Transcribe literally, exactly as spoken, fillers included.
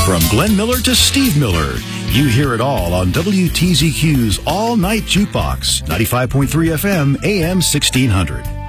From Glenn Miller to Steve Miller, you hear it all on W T Z Q's All Night Jukebox, ninety-five point three F M, A M sixteen hundred.